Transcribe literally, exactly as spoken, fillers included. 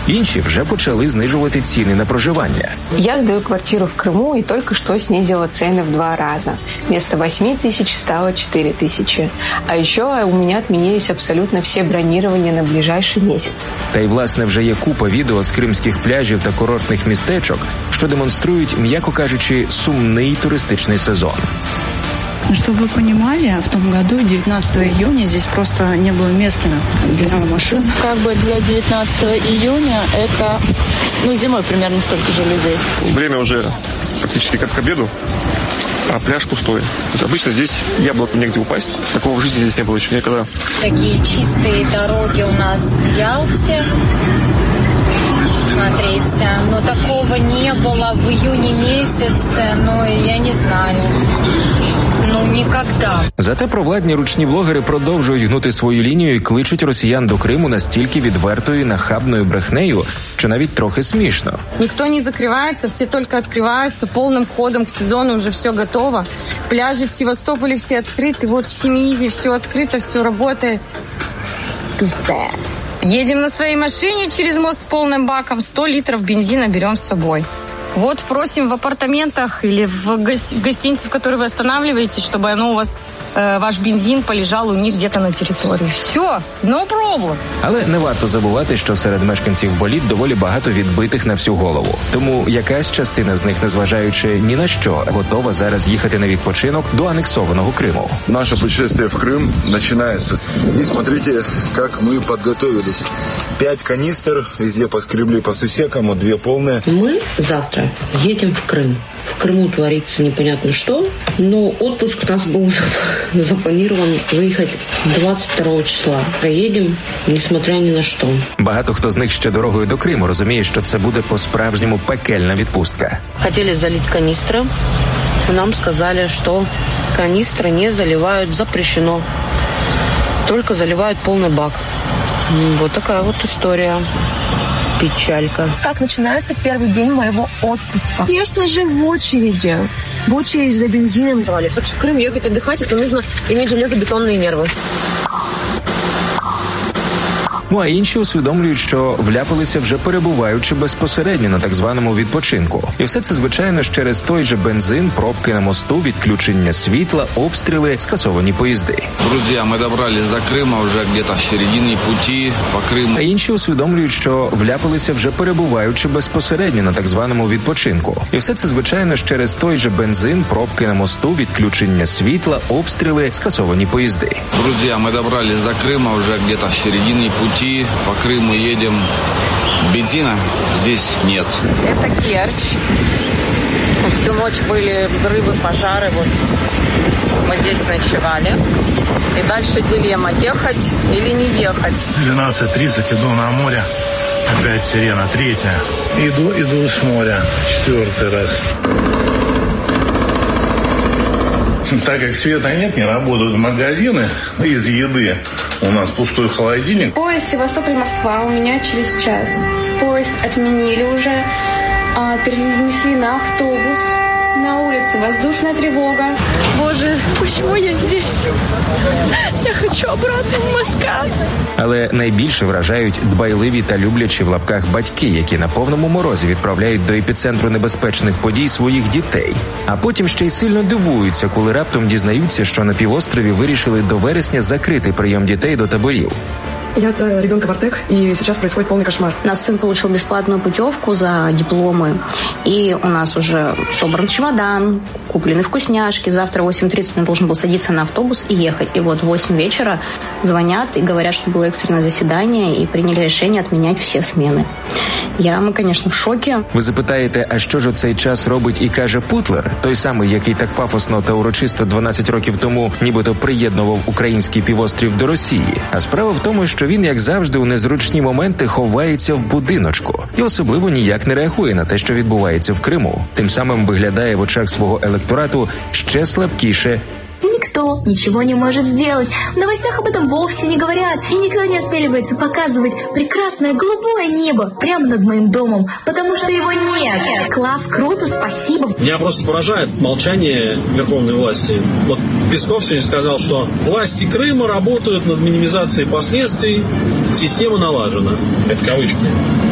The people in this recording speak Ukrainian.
Інші вже почали знижувати ціни на проживання. Я сдаю квартиру в Крыму и только что снизила цены в два раза. Вместо восьми тысяч стало четыре тысячи. А еще у меня отменились абсолютно все бронирования на ближайший месяц. Та й, власне, вже є купа відео з кримських пляжів та курортних містечок, що демонструють, м'яко кажучи, сумний туристичний сезон. Чтобы вы понимали, в том году, девятнадцатого июня, здесь просто не было места для машин. Как бы для девятнадцатого июня это, ну, зимой примерно столько же людей. Время уже практически как к обеду, а пляж пустой. Обычно здесь яблоку негде упасть. Такого в жизни здесь не было еще никогда. Такие чистые дороги у нас в Ялте. Смотрите, но такого не было в июне месяце, ну, я не знаю. Ну, ніколи. Зате провладні ручні блогери продовжують гнути свою лінію і кличуть росіян до Криму настільки відвертою нахабною брехнею, що навіть трохи смішно. Ніхто не закривається, всі тільки відкриваються повним ходом к сезону, вже все готово. Пляжі в Севастополі всі відкриті, вот в Семиизе все відкрито, все працює. Все. Едем на своей машине через мост с полным баком, сто литров бензина берем с собой. Вот просим в апартаментах или в, гос- в гостинице, в которой вы останавливаетесь, чтобы оно у вас, э, ваш бензин полежал у них где-то на території. Все, no problem. Але не варто забувати, що серед мешканців боліт доволі багато відбитих на всю голову. Тому якась частина з них, незважаючи ні на що, готова зараз їхати на відпочинок до анексованого Криму. Наше путешествие в Крым начинается. И смотрите, как мы подготовились. Пять канистр, везде поскребли по сусекам, вот две полные. Мы завтра едем в Крым. В Крыму творится непонятно что, но отпуск у нас был запланирован выехать двадцять второго числа. Проедем, несмотря ни на что. Багато хто з них ще дорогою до Криму розуміє, що це буде по-справжньому пекельна відпустка. Хотели залить канистры, нам сказали, что канистры не заливают, запрещено. Только заливают полный бак. Вот такая вот история. Печалька. Как начинается первый день моего отпуска? Конечно же, в очереди. В очереди за бензином. Хочешь в Крым ехать отдыхать, это нужно иметь железобетонные нервы. Ну а інші усвідомлюють, що вляпалися вже перебуваючи безпосередньо на так званому відпочинку. І все це, звичайно, ж через той же бензин, пробки на мосту, відключення світла, обстріли, скасовані поїзди. Друзі, ми добрались до Криму вже где-то в середині путі по Криму. А інші усвідомлюють, що вляпалися вже перебуваючи безпосередньо на так званому відпочинку. І все це, звичайно, ж через той же бензин, пробки на мосту, відключення світла, обстріли, скасовані поїзди. Друзі, ми добрались до Криму вже где-то в середині путі. По Крыму едем. Бензина здесь нет. Это Керчь. Всю ночь были взрывы, пожары. Вот мы здесь ночевали. И дальше дилемма, ехать или не ехать. двенадцать тридцать, иду на море. Опять сирена, третья. Иду, иду с моря. Четвертый раз. Так как света нет, не работают магазины из еды. У нас пустой холодильник. Поезд Севастополь-Москва у меня через час. Поезд отменили уже, а, перенесли на автобус. На улице воздушная тревога. Боже, почему я здесь? Я хочу обратно в Москву. Але найбільше вражають дбайливі та люблячі в лапках батьки, які на повному морозі відправляють до епіцентру небезпечних подій своїх дітей. А потім ще й сильно дивуються, коли раптом дізнаються, що на півострові вирішили до вересня закрити прийом дітей до таборів. Я э, ребенка в Артек, и сейчас происходит полный кошмар. Наш сын получил бесплатную путевку за дипломы, и у нас уже собран чемодан, куплены вкусняшки. Завтра в восемь тридцать он должен был садиться на автобус и ехать. И вот в восемь вечера звонят и говорят, что было экстренное заседание, и приняли решение отменять все смены. Я, ми, конечно, в шокі. Ви запитаєте, а що ж у цей час робить і каже Путлер? Той самий, який так пафосно та урочисто дванадцять років тому нібито приєднував український півострів до Росії. А справа в тому, що він, як завжди, у незручні моменти ховається в будиночку. І особливо ніяк не реагує на те, що відбувається в Криму. Тим самим виглядає в очах свого електорату ще слабкіше. Никто ничего не может сделать. В новостях об этом вовсе не говорят. И никто не осмеливается показывать прекрасное голубое небо прямо над моим домом, потому что его нет. Класс, круто, спасибо. Меня просто поражает молчание верховной власти. Вот Песков сегодня сказал, что власти Крыма работают над минимизацией последствий, система налажена. Это кавычки.